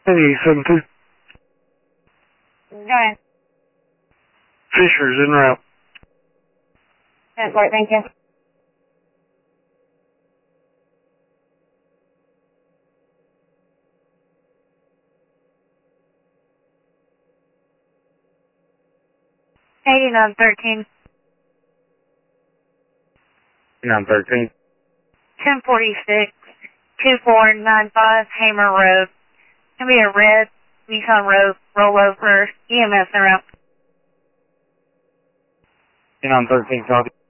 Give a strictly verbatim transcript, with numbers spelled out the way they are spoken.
eighty-eight seventy-two. Go ahead. Fisher's en route. That's right, thank you. eighty-nine thirteen. nine thirteen. ten forty-six, two four nine five Hamer Road. It's going to be a red Nissan Road rollover, E M S en route. nine thirteen, copy.